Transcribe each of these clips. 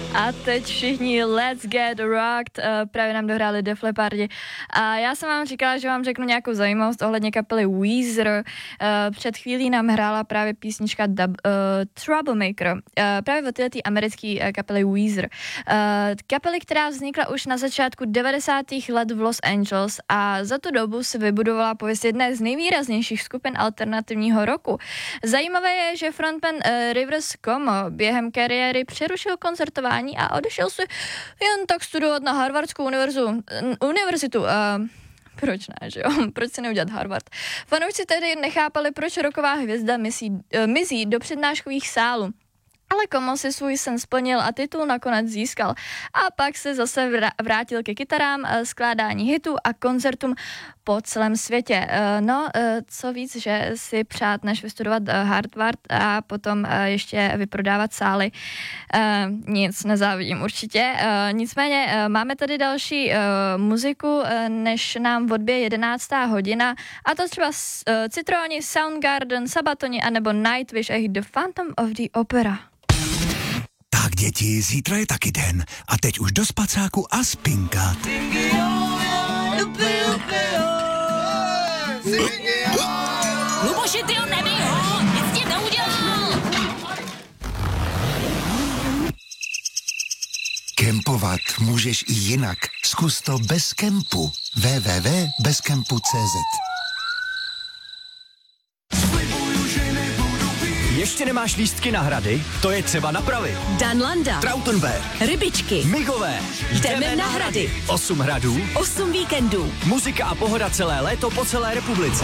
A teď všichni Let's Get Rocked, právě nám dohráli Def Leppard. A já jsem vám říkala, že vám řeknu nějakou zajímavost ohledně kapely Weezer. Před chvílí nám hrála právě písnička Troublemaker. Právě od této americké kapely Weezer. Kapely, která vznikla už na začátku 90. let v Los Angeles a za tu dobu se vybudovala pověst jedné z nejvýraznějších skupin alternativního roku. Zajímavé je, že frontman Rivers Cuomo během kariéry přerušil koncertování a odešel si jen tak studovat na Harvardskou univerzitu. Proč ne, že jo? Proč si neudělat Harvard? Fanoušci tedy nechápali, proč rocková hvězda mizí do přednáškových sálů. Ale Cuomo si svůj sen splnil a titul nakonec získal. A pak se zase vrátil ke kytarám, skládání hitů a koncertům po celém světě. Co víc, že si přát, než vystudovat Harvard a potom ještě vyprodávat sály. Nic, nezávidím určitě. Nicméně máme tady další muziku, než nám odbije 11. hodina. A to třeba Citroni, Soundgarden, Sabatoni anebo Nightwish a The Phantom of the Opera. Tak děti, zítra je taky den a teď už do spacáku a spinkat. Luboši, ty ho nebij ho, nic ti neudělal. Kempovat můžeš i jinak. Zkus to bez kempu. www.bezkempu.cz. Ještě nemáš lístky na hrady? To je třeba napravit. Danlanda, Trautenberg, Rybičky, Migové. jdeme na hrady. 8 hradů, 8 víkendů. muzika a pohoda celé léto po celé republice.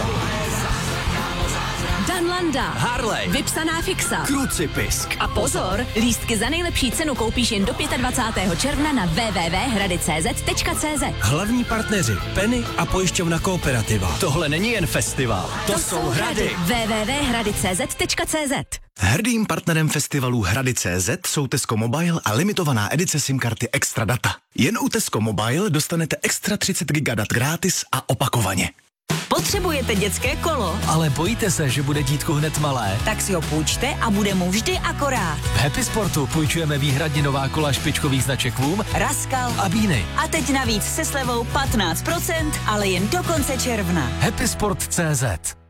Danlanda, Harley, vypsaná fixa. Krucipisk. A pozor, lístky za nejlepší cenu koupíš jen do 25. června na www.hradicz.cz. Hlavní partneři Penny a pojišťovna Kooperativa. Tohle není jen festival, to jsou hrady. www.hradicz.cz. Hrdým partnerem festivalu Hrady.cz jsou Tesco Mobile a limitovaná edice SIM karty Extra Data. Jen u Tesco Mobile dostanete extra 30 GB dat gratis a opakovaně. Potřebujete dětské kolo? Ale bojíte se, že bude dítko hned malé? Tak si ho půjčte a bude mu vždy akorát. V Happy Sportu půjčujeme výhradně nová kola špičkových značek Voom Raskal a Bíny. a teď navíc se slevou 15%, ale jen do konce června. Happysport.cz